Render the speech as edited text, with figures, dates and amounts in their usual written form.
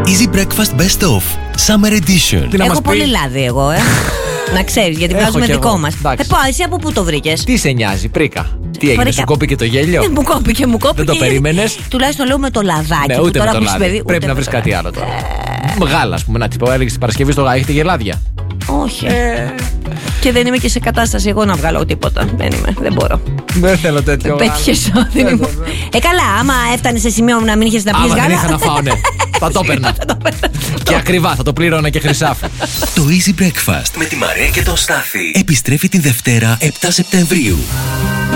Easy Breakfast Best Of Summer Edition. Έχω πολύ λάδι εγώ, να ξέρεις, γιατί βγάζουμε δικό μας. Εσύ από πού το βρήκες? Τι σε νοιάζει, πρίκα? Τι έγινε, σου κόπηκε το γέλιο? Μου κόπηκε. Δεν το περίμενες? Τουλάχιστον λέω με το λαδάκι. Ναι, ούτε με το λάδι. Πρέπει να βρεις κάτι άλλο τώρα. Γάλα, ας πούμε. Να τυπώ, έλεγες την Παρασκευή στο έχετε γελάδια? Όχι. Και δεν είμαι και σε κατάσταση εγώ να βγάλω τίποτα. Δεν μπορώ. Δεν θέλω τέτοιο. Πέτυχες το δίνει. Καλά, άμα έφτανε σε σημείο να μην είχες να πεις γάλα. Δεν είχα να φάω, ναι. Θα το έπαιρνα. Και ακριβά, θα το πλήρωνα και χρυσάφι. Το Easy Breakfast με τη Μαρία και τον Στάθη επιστρέφει την Δευτέρα 7 Σεπτεμβρίου.